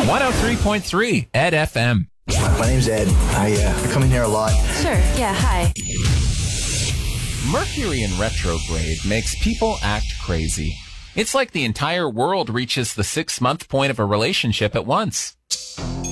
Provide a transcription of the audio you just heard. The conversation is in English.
103.3 Ed FM. My name's Ed. I come in here a lot. Sure. Yeah. Hi. Mercury in retrograde makes people act crazy. It's like the entire world reaches the 6-month point of a relationship at once.